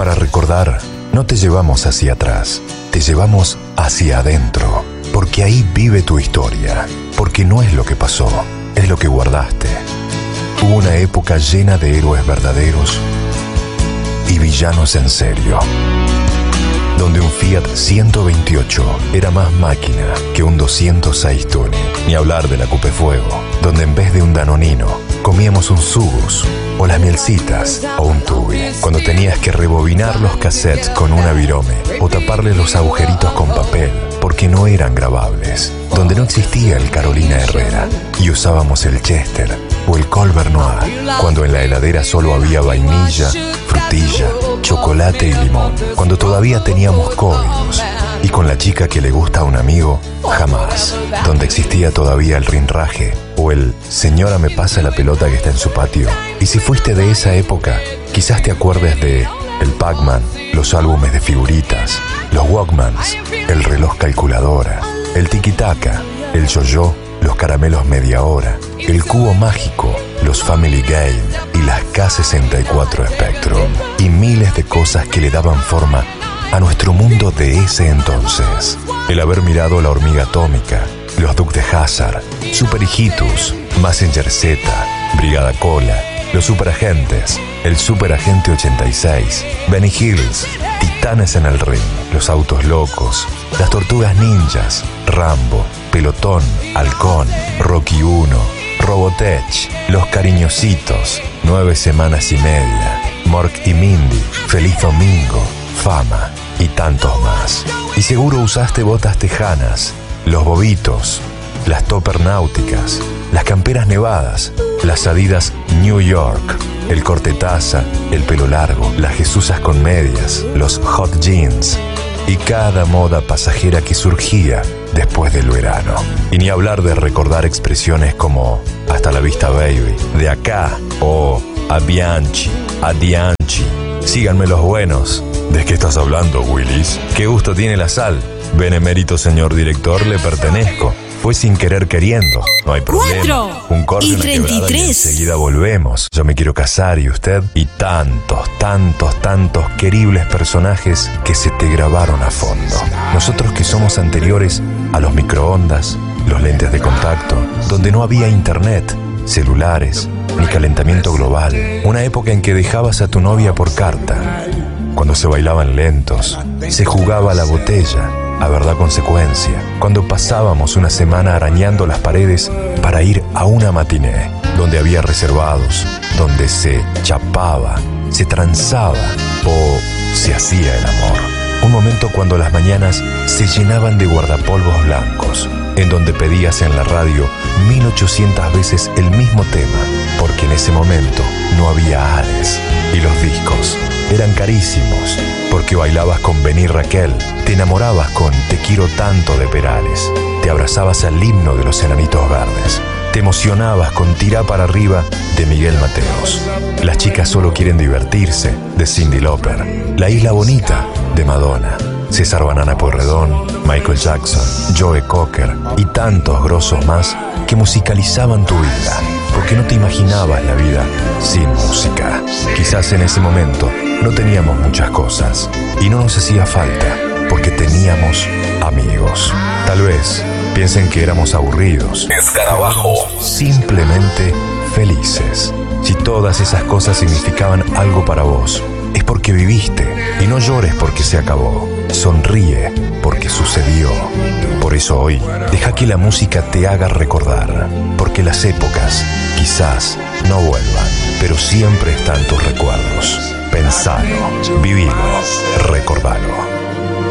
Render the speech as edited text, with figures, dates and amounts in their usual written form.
Para recordar, no te llevamos hacia atrás, te llevamos hacia adentro, porque ahí vive tu historia, porque no es lo que pasó, es lo que guardaste. Hubo una época llena de héroes verdaderos y villanos en serio, donde un Fiat 128 era más máquina que un 206 Tuning. Ni hablar de la Cupefuego, donde en vez de un Danonino, comíamos un Sugus, o las Mielcitas, o un Tubi. Cuando tenías que rebobinar los cassettes con una virome, o taparle los agujeritos con papel, porque no eran grabables. Donde no existía el Carolina Herrera, y usábamos el Chester, o el Colbert Noir, cuando en la heladera solo había vainilla, frutilla, chocolate y limón. Cuando todavía teníamos códigos, y con la chica que le gusta a un amigo, jamás. Donde existía todavía el rinraje, o el señora me pasa la pelota que está en su patio. Y si fuiste de esa época, quizás te acuerdes de el Pac-Man, los álbumes de figuritas, los Walkmans, el reloj calculadora, el tiki-taka, el yo-yo, los caramelos media hora, el cubo mágico, los Family Game y las K64 Spectrum, y miles de cosas que le daban forma a nuestro mundo de ese entonces. El haber mirado La Hormiga Atómica, los Dukes de Hazzard, Super Hijitus, Mazinger Z, Brigada Cola, los Superagentes, el Superagente 86, Benny Hills, Titanes en el Ring, los Autos Locos, las Tortugas Ninjas, Rambo, Pelotón, Halcón, Rocky 1, Robotech, Los Cariñositos, 9 semanas y media, Mork y Mindy, Feliz Domingo, Fama y tantos más. Y seguro usaste botas tejanas, los bobitos, las topper náuticas, las camperas nevadas, las Adidas New York, el corte taza, el pelo largo, las Jesusas con medias, los hot jeans y cada moda pasajera que surgía después del verano. Y ni hablar de recordar expresiones como hasta la vista baby, de acá o a Bianchi, a Dianchi, síganme los buenos. ¿De qué estás hablando, Willis? ¿Qué gusto tiene la sal? Benemérito señor director, le pertenezco. Fue sin querer queriendo, no hay problema. 4 Un corte, y una quebrada 33. y enseguida volvemos. Yo me quiero casar y usted. Y tantos queribles personajes que se te grabaron a fondo. Nosotros que somos anteriores a los microondas, los lentes de contacto, donde no había internet, celulares, ni calentamiento global. Una época en que dejabas a tu novia por carta. Cuando se bailaban lentos, se jugaba a la botella, a verdad consecuencia. Cuando pasábamos una semana arañando las paredes para ir a una matiné, donde había reservados, donde se chapaba, se transaba o se hacía el amor. Un momento cuando las mañanas se llenaban de guardapolvos blancos, en donde pedías en la radio 1800 veces el mismo tema, porque en ese momento no había Ares y los discos eran carísimos, porque bailabas con Bení Raquel, te enamorabas con Te quiero tanto de Perales, te abrazabas al himno de los Enanitos Verdes, te emocionabas con Tirá para arriba de Miguel Mateos, Las chicas solo quieren divertirse de Cyndi Lauper, La isla bonita de Madonna, César Banana Pueyrredón, Michael Jackson, Joe Cocker y tantos grosos más que musicalizaban tu vida, porque no te imaginabas la vida sin música. Quizás en ese momento no teníamos muchas cosas y no nos hacía falta porque teníamos amigos. Tal vez piensen que éramos aburridos, Escarabajo, simplemente felices. Si todas esas cosas significaban algo para vos, es porque viviste, y no llores porque se acabó. Sonríe porque sucedió. Por eso hoy, deja que la música te haga recordar, porque las épocas quizás no vuelvan, pero siempre están tus recuerdos. Pensalo, vivilo, recordalo.